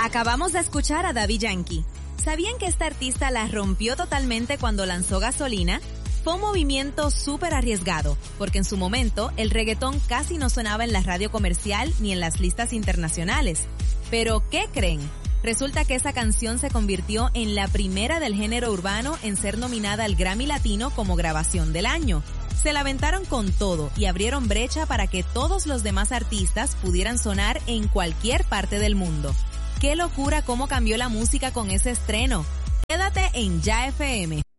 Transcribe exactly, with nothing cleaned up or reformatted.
Acabamos de escuchar a Daddy Yankee. ¿Sabían que este artista la rompió totalmente cuando lanzó Gasolina? Fue un movimiento súper arriesgado, porque en su momento el reggaetón casi no sonaba en la radio comercial ni en las listas internacionales. Pero, ¿qué creen? Resulta que esa canción se convirtió en la primera del género urbano en ser nominada al Grammy Latino como grabación del año. Se la aventaron con todo y abrieron brecha para que todos los demás artistas pudieran sonar en cualquier parte del mundo. ¡Qué locura cómo cambió la música con ese estreno! Quédate en Ya F M.